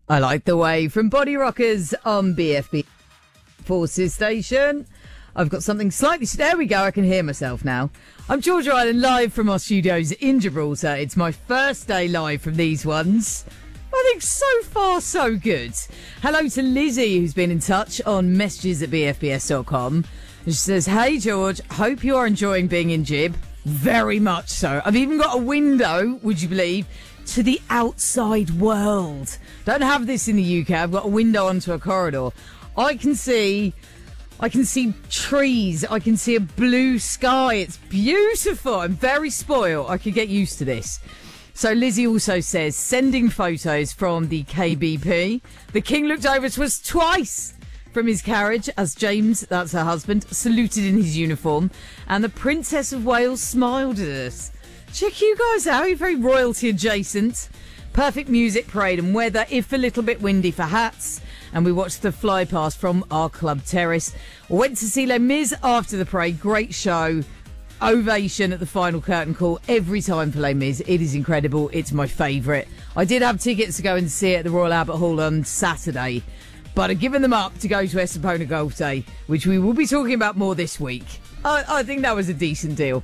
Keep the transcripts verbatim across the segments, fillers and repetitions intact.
I like the way from Body Rockers on B F B Forces Station. I've got something slightly... There we go, I can hear myself now. I'm Georgia Island, live from our studios in Gibraltar. It's my first day live from these ones. I think so far so good. Hello to Lizzie, who's been in touch on messages at b f b s dot com. And she says, hey George, hope you are enjoying being in Gib. Very much so. I've even got a window, would you believe, to the outside world. Don't have this in the U K. I've got a window onto a corridor. I can see... I can see trees. I can see a blue sky. It's beautiful. I'm very spoiled. I could get used to this. So Lizzie also says, sending photos from the K B P. The King looked over to us twice from his carriage as James, that's her husband, saluted in his uniform. And the Princess of Wales smiled at us. Check you guys out. You're very royalty adjacent. Perfect music, parade and weather, if a little bit windy for hats. And we watched the fly past from our club terrace. Went to see Les Mis after the parade. Great show. Ovation at the final curtain call every time for Les Mis. It is incredible. It's my favourite. I did have tickets to go and see it at the Royal Albert Hall on Saturday, but I've given them up to go to Estepona Golf Day, which we will be talking about more this week. I, I think that was a decent deal.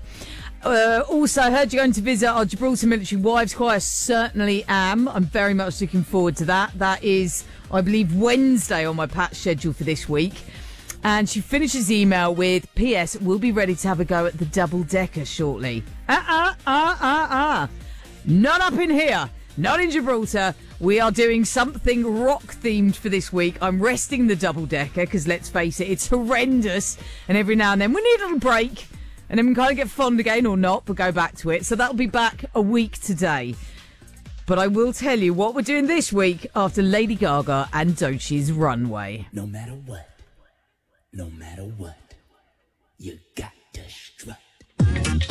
Uh, also, I heard you're going to visit our Gibraltar Military Wives Choir. Certainly am. I'm very much looking forward to that. That is, I believe, Wednesday on my patch schedule for this week. And she finishes the email with, P S, we'll be ready to have a go at the double-decker shortly. Uh-uh, uh-uh-uh. Not up in here. Not in Gibraltar. We are doing something rock-themed for this week. I'm resting the double-decker because, let's face it, it's horrendous. And every now and then we need a little break. And then we kind of get fond again or not, but go back to it. So that'll be back a week today. But I will tell you what we're doing this week after Lady Gaga and Doechie's Runway. No matter what, no matter what, you got